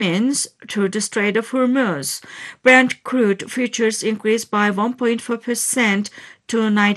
shipments through the Strait of Hormuz. Brent crude futures increased by 1.4% to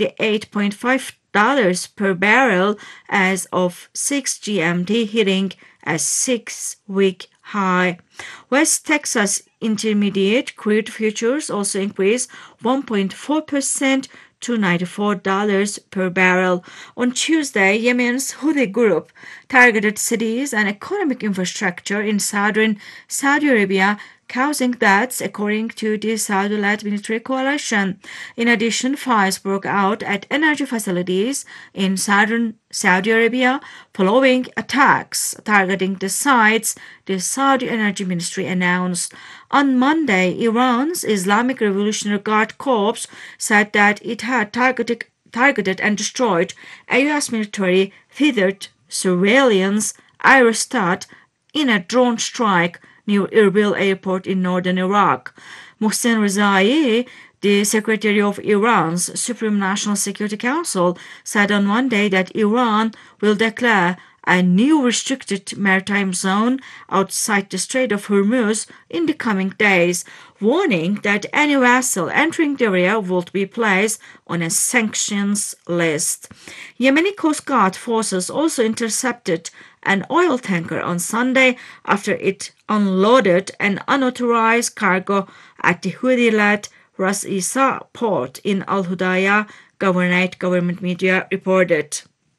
$98.5 per barrel as of 6 GMT, hitting a 6-week high. West Texas Intermediate crude futures also increased 1.4% to $94 per barrel. On Tuesday, Yemen's Houthi group targeted cities and economic infrastructure in southern Saudi Arabia, causing deaths, according to the Saudi-led military coalition. In addition, fires broke out at energy facilities in southern Saudi Arabia following attacks targeting the sites, the Saudi Energy Ministry announced. On Monday, Iran's Islamic Revolutionary Guard Corps said that it had targeted and destroyed a U.S. military theatered surveillance aerostat in a drone strike near Erbil airport in northern Iraq. Mohsen Rezai, the secretary of Iran's Supreme National Security Council, said on Monday that Iran will declare a new restricted maritime zone outside the Strait of Hormuz in the coming days, warning that any vessel entering the area would be placed on a sanctions list. Yemeni Coast Guard forces also intercepted an oil tanker on Sunday after it unloaded an unauthorized cargo at the Houthi-led Ras Isa port in Al Hudaydah, Governorate government media reported.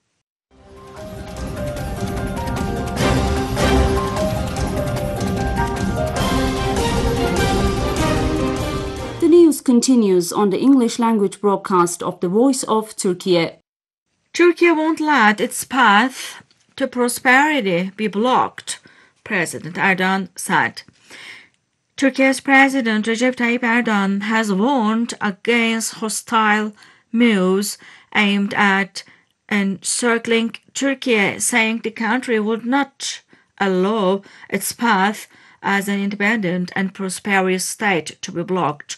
The news continues on the English language broadcast of the Voice of Turkey. Turkey won't let its path to prosperity be blocked, President Erdogan said. Turkey's President Recep Tayyip Erdogan has warned against hostile moves aimed at encircling Turkey, saying the country would not allow its path as an independent and prosperous state to be blocked.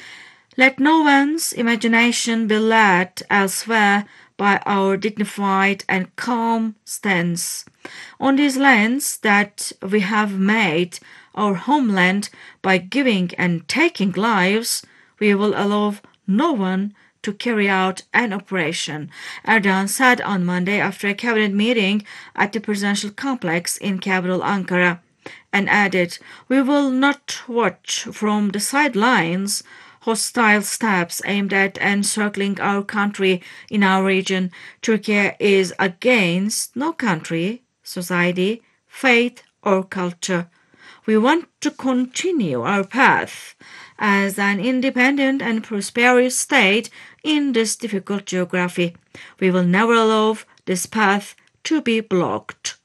Let no one's imagination be led elsewhere by our dignified and calm stance on these lands that we have made our homeland by giving and taking lives. We will allow no one to carry out an operation, Erdogan said on Monday after a cabinet meeting at the presidential complex in capital Ankara, and added, "We will not watch from the sidelines hostile steps aimed at encircling our country in our region. Turkey is against no country, society, faith, or culture. We want to continue our path as an independent and prosperous state in this difficult geography. We will never allow this path to be blocked.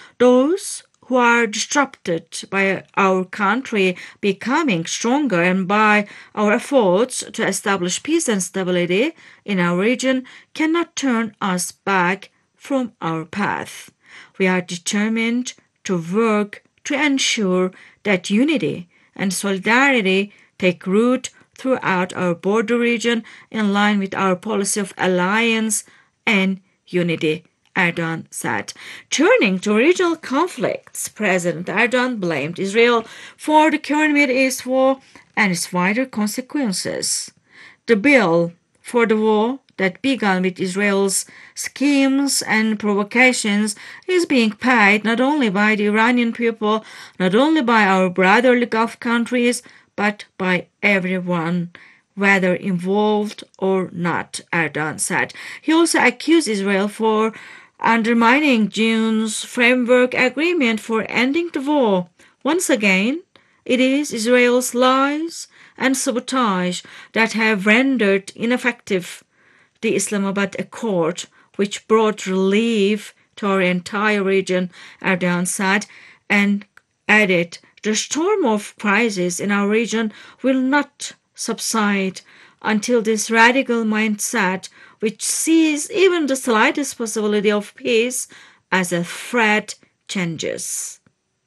Those who are disrupted by our country becoming stronger and by our efforts to establish peace and stability in our region cannot turn us back from our path. We are determined to work to ensure that unity and solidarity take root throughout our border region in line with our policy of alliance and unity," Erdogan said. Turning to regional conflicts, President Erdogan blamed Israel for the current Middle East war and its wider consequences. The bill for the war that began with Israel's schemes and provocations is being paid not only by the Iranian people, not only by our brotherly Gulf countries, but by everyone, whether involved or not, Erdogan said. He also accused Israel for undermining June's framework agreement for ending the war. Once again, it is Israel's lies and sabotage that have rendered ineffective the Islamabad Accord, which brought relief to our entire region, Erdogan said, and added, "The storm of crisis in our region will not subside until this radical mindset, which sees even the slightest possibility of peace as a threat, changes."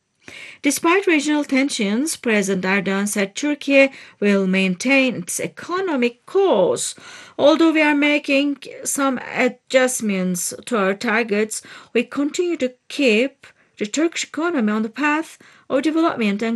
Despite regional tensions, President Erdogan said Turkey will maintain its economic course. Although we are making some adjustments to our targets, we continue to keep the Turkish economy on the path of development and